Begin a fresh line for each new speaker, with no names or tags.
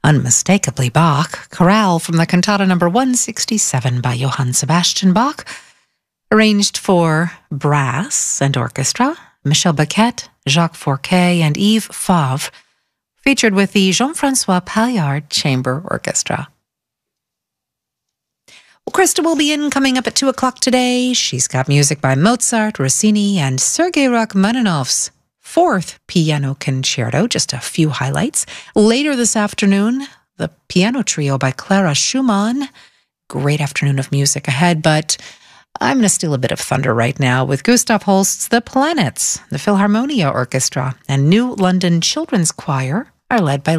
Unmistakably Bach, chorale from the cantata number 167 by Johann Sebastian Bach, arranged for brass and orchestra, Michel Baquet, Jacques Fourquet, and Yves Favre, featured with the Jean-Francois Palliard Chamber Orchestra. Well, Krista will be in coming up at 2 o'clock today. She's got music by Mozart, Rossini, and Sergei Rachmaninoff's fourth piano concerto, just a few highlights. Later this afternoon, the piano trio by Clara Schumann. Great afternoon of music ahead, but I'm going to steal a bit of thunder right now with Gustav Holst's The Planets. The Philharmonia Orchestra and New London Children's Choir are led by